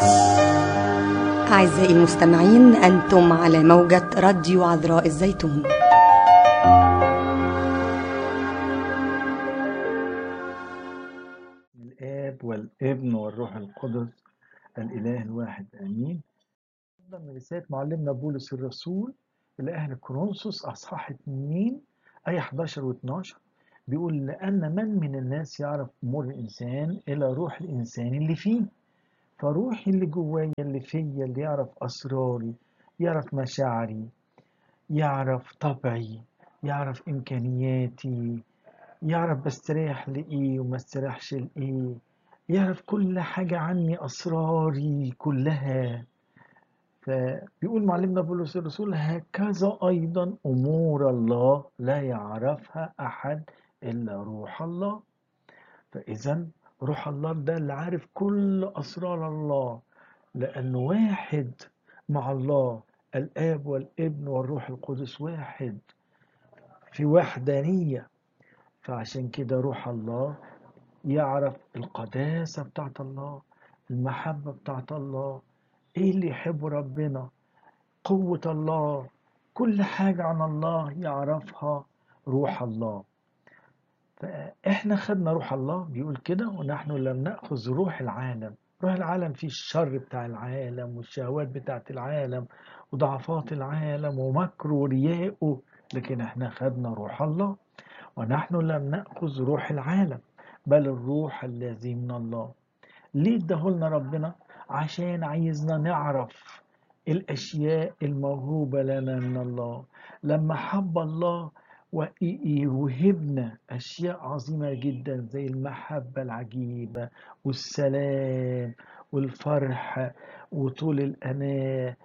أعزائي المستمعين، أنتم على موجة راديو عذراء الزيتون. الآب والابن والروح القدس الإله الواحد آمين. من رسالة معلمنا بولس الرسول لأهل كورنثوس أصحاح 2 آية 11 و12 بيقول: لأن من الناس يعرف أمور الإنسان إلا روح الإنسان اللي فيه، فروحي اللي جوايا اللي فيا اللي يعرف أسراري، يعرف مشاعري، يعرف طبعي، يعرف إمكانياتي، يعرف بستريح لإيه وما استريحش لإيه، يعرف كل حاجة عني، أسراري كلها. فبيقول معلمنا بولس الرسول: هكذا أيضا أمور الله لا يعرفها أحد إلا روح الله. فإذا روح الله ده اللي عارف كل أسرار الله، لأنه واحد مع الله، الآب والابن والروح القدس واحد في وحدانية. فعشان كده روح الله يعرف القداسة بتاعت الله، المحبة بتاعت الله، ايه اللي يحب ربنا، قوة الله، كل حاجة عن الله يعرفها روح الله. فاحنا خدنا روح الله، بيقول كده: ونحن لم نأخذ روح العالم. روح العالم فيه الشر بتاع العالم والشهوات بتاعت العالم وضعفات العالم ومكره ورياءه، لكن احنا خدنا روح الله. ونحن لم نأخذ روح العالم بل الروح الذي من الله. ليه اداهولنا ربنا؟ عشان عايزنا نعرف الأشياء الموهوبة لنا من الله. لما حب الله ويوهبنا أشياء عظيمة جدا زي المحبة العجيبة والسلام والفرح وطول الأناة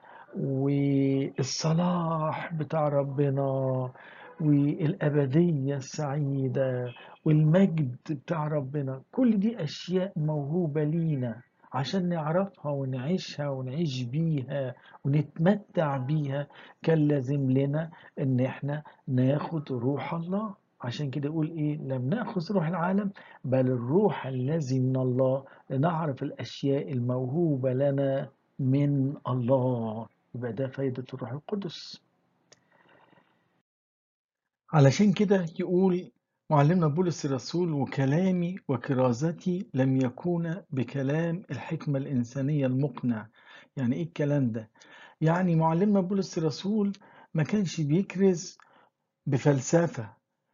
والصلاح بتاع ربنا والأبدية السعيدة والمجد بتاع ربنا، كل دي أشياء موهوبة لينا عشان نعرفها ونعيشها ونعيش بيها ونتمتع بيها. كان لازم لنا ان احنا ناخد روح الله. عشان كده يقول ايه: لم نأخذ روح العالم بل الروح الذي من الله، لنعرف الأشياء الموهوبة لنا من الله. يبقى ده فايدة الروح القدس. علشان كده يقول معلمنا بولس الرسول: وكلامي وكرازتي لم يكون بكلام الحكمة الإنسانية المقنع. يعني إيه الكلام ده؟ يعني معلمنا بولس الرسول ما كانش بيكرز بفلسفة،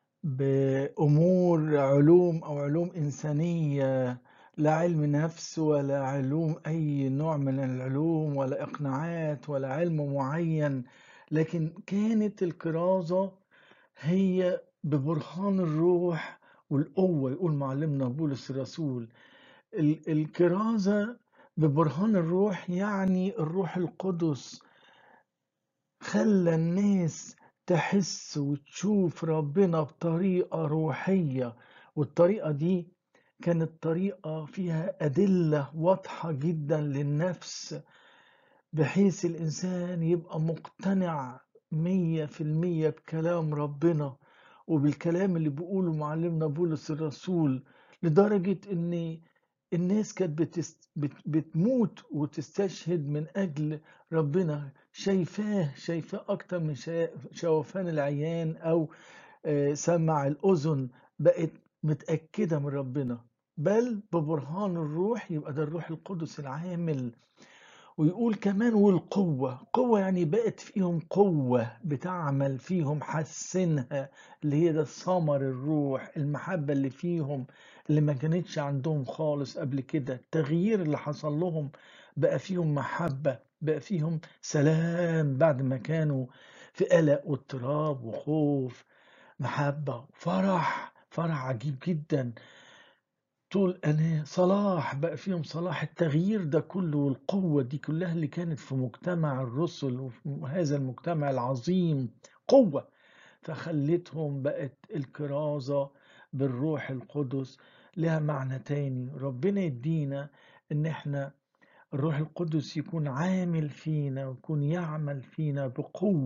بأمور علوم أو علوم إنسانية، لا علم نفس ولا علوم أي نوع من العلوم ولا إقناعات ولا علم معين، لكن كانت الكرازة هي ببرهان الروح والقوة. يقول معلمنا بولس الرسول: الكرازة ببرهان الروح، يعني الروح القدس خلى الناس تحس وتشوف ربنا بطريقة روحية، والطريقة دي كانت طريقة فيها أدلة واضحة جدا للنفس، بحيث الإنسان يبقى مقتنع 100% بكلام ربنا وبالكلام اللي بيقوله معلمنا بولس الرسول، لدرجة إن الناس كانت بتموت وتستشهد من أجل ربنا، شايفاه أكتر من شوفان العيان أو سمع الأذن، بقت متأكدة من ربنا. بل ببرهان الروح، يبقى ده الروح القدس العامل. ويقول كمان: والقوة، قوة يعني بقت فيهم قوة بتعمل فيهم، حسنها، اللي هي ده ثمر الروح، المحبة اللي فيهم اللي ما كانتش عندهم خالص قبل كده. التغيير اللي حصل لهم بقى فيهم محبة، بقى فيهم سلام بعد ما كانوا في قلق واضطراب وخوف. محبة وفرح، فرح عجيب جدا، طول أنا صلاح، بقى فيهم صلاح. التغيير ده كله والقوة دي كلها اللي كانت في مجتمع الرسل وفي هذا المجتمع العظيم قوة، فخلتهم بقت الكرازة بالروح القدس لها معنى تاني. ربنا يدينا ان احنا الروح القدس يكون عامل فينا ويكون يعمل فينا بقوة،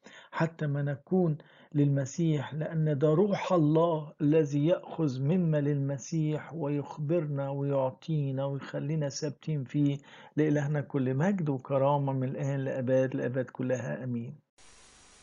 حتى ما نكون للمسيح، لأن ده روح الله الذي يأخذ مما للمسيح ويخبرنا ويعطينا ويخلينا ثابتين فيه. لإلهنا كل مجد وكرامة من الآن لأباد الآباد كلها، أمين.